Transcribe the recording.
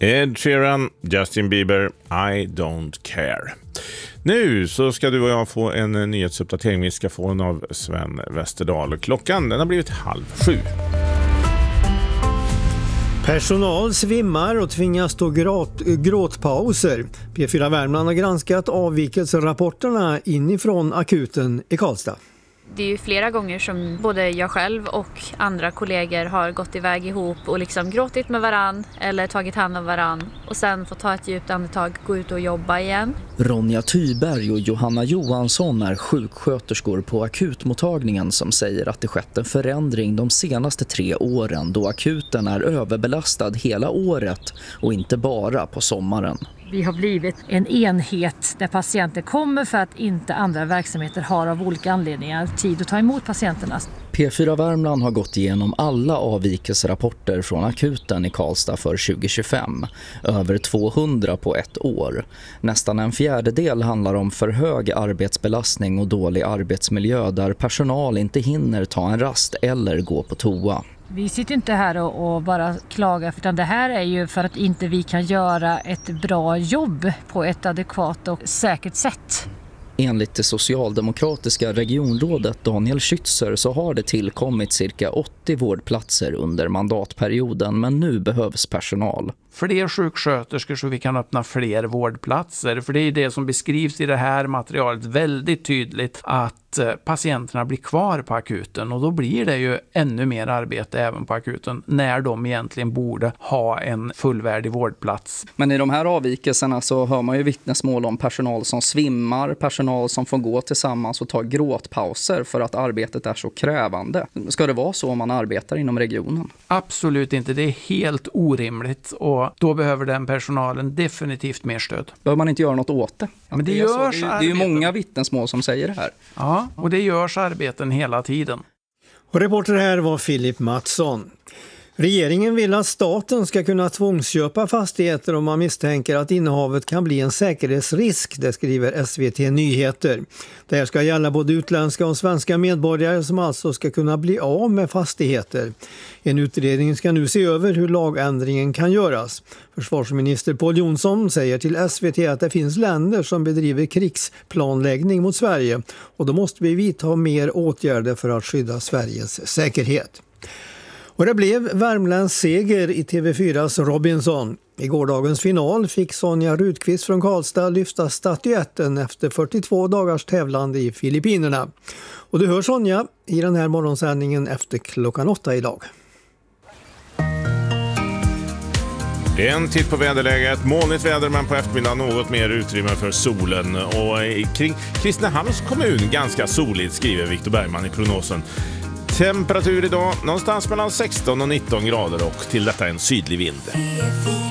Ed Sheeran, Justin Bieber, I don't care. Nu så ska du och jag få en nyhetsuppdatering. Vi ska få den av Sven Westerdahl. Klockan den har blivit 6:30. Personal svimmar och tvingas ta gråtpauser. P4 Värmland har granskat avvikelserapporterna inifrån akuten i Karlstad. Det är ju flera gånger som både jag själv och andra kollegor har gått iväg ihop och liksom gråtit med varann eller tagit hand om varann och sen får ta ett djupt andetag, gå ut och jobba igen. Ronja Thyberg och Johanna Johansson är sjuksköterskor på akutmottagningen som säger att det skett en förändring de senaste 3 åren då akuten är överbelastad hela året och inte bara på sommaren. Vi har blivit en enhet där patienter kommer för att inte andra verksamheter har av olika anledningar tid att ta emot patienterna. P4 Värmland har gått igenom alla avvikelserapporter från akuten i Karlstad för 2025. Över 200 på ett år. Nästan en fjärdedel handlar om för hög arbetsbelastning och dålig arbetsmiljö där personal inte hinner ta en rast eller gå på toa. Vi sitter inte här och bara klagar, utan det här är ju för att inte vi kan göra ett bra jobb på ett adekvat och säkert sätt. Enligt det socialdemokratiska regionrådet Daniel Schützer så har det tillkommit cirka 80 vårdplatser under mandatperioden, men nu behövs personal. Fler sjuksköterskor så vi kan öppna fler vårdplatser. För det är det som beskrivs i det här materialet väldigt tydligt att patienterna blir kvar på akuten. Och då blir det ju ännu mer arbete även på akuten när de egentligen borde ha en fullvärdig vårdplats. Men i de här avvikelserna så hör man ju vittnesmål om personal som svimmar, personal som får gå tillsammans och ta gråtpauser för att arbetet är så krävande. Ska det vara så om man arbetar inom regionen? Absolut inte, det är helt orimligt och då behöver den personalen definitivt mer stöd. Behöver man inte göra något åt det? Men det görs det är ju många vittnesmål som säger det här. Ja, och det görs arbeten hela tiden. Och reporter här var Filip Mattsson. Regeringen vill att staten ska kunna tvångsköpa fastigheter om man misstänker att innehavet kan bli en säkerhetsrisk, det skriver SVT Nyheter. Det här ska gälla både utländska och svenska medborgare som alltså ska kunna bli av med fastigheter. En utredning ska nu se över hur lagändringen kan göras. Försvarsminister Pål Jonsson säger till SVT att det finns länder som bedriver krigsplanläggning mot Sverige och då måste vi vidta mer åtgärder för att skydda Sveriges säkerhet. Och det blev Värmlands seger i TV4s Robinson. I gårdagens final fick Sonja Rudqvist från Karlstad lyfta statyetten efter 42 dagars tävlande i Filippinerna. Och du hör Sonja i den här morgonsändningen efter 8:00 idag. En titt på väderläget. Molnigt väder men på eftermiddagen något mer utrymme för solen. Och kring Kristinehamns kommun ganska soligt, skriver Viktor Bergman i prognosen. Temperatur idag någonstans mellan 16 och 19 grader och till detta en sydlig vind.